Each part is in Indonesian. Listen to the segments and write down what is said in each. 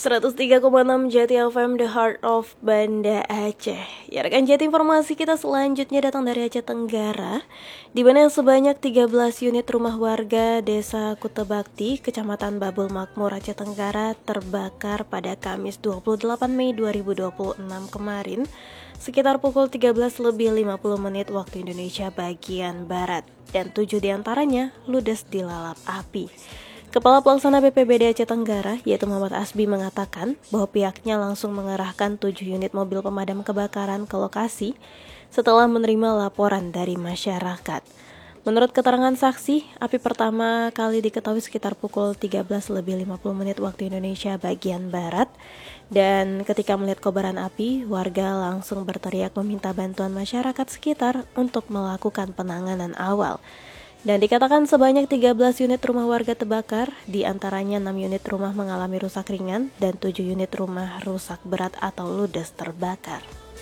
103,6 Jati FM, The Heart of Banda Aceh. Ya rekan Jati, informasi kita selanjutnya datang dari Aceh Tenggara, di mana sebanyak 13 unit rumah warga Desa Kutebakti, Kecamatan Babul Makmur, Aceh Tenggara terbakar pada Kamis 28 Mei 2026 kemarin sekitar pukul 13:50 waktu Indonesia bagian Barat, dan 7 diantaranya ludes dilalap api. Kepala Pelaksana BPBD Aceh Tenggara, yaitu Muhammad Asbi, mengatakan bahwa pihaknya langsung mengerahkan 7 unit mobil pemadam kebakaran ke lokasi setelah menerima laporan dari masyarakat. Menurut keterangan saksi, api pertama kali diketahui sekitar pukul 13:50 waktu Indonesia bagian Barat, dan ketika melihat kobaran api, warga langsung berteriak meminta bantuan masyarakat sekitar untuk melakukan penanganan awal. Dan dikatakan sebanyak 13 unit rumah warga terbakar, di antaranya 6 unit rumah mengalami rusak ringan dan 7 unit rumah rusak berat atau ludes terbakar.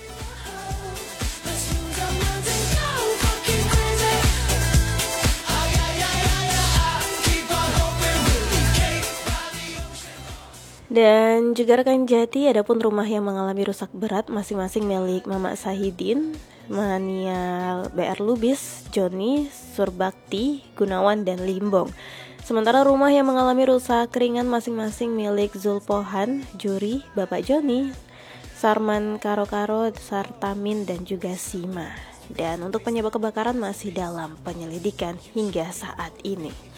Dan juga rekan Jati, adapun rumah yang mengalami rusak berat masing-masing milik Mamak Sahidin, Mania BR Lubis, Joni, Surbakti, Gunawan, dan Limbong. Sementara rumah yang mengalami rusak ringan masing-masing milik Zulpohan, Juri, Bapak Joni, Sarman Karo-Karo, Sartamin, dan juga Sima. Dan untuk penyebab kebakaran masih dalam penyelidikan hingga saat ini.